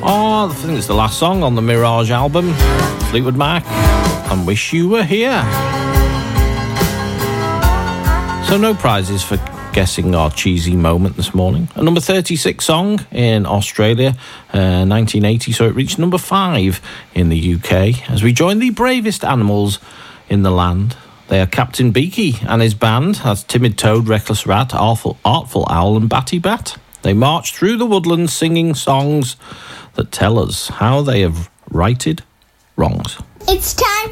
Oh, I think it's the last song on the Mirage album, Fleetwood Mac, and Wish You Were Here. So no prizes for guessing our cheesy moment this morning. A number 36 song in Australia, 1980, so it reached number 5 in the UK as we join the bravest animals in the land. They are Captain Beaky and his band. That's Timid Toad, Reckless Rat, Artful Owl and Batty Bat. They march through the woodlands singing songs that tell us how they have righted wrongs. It's time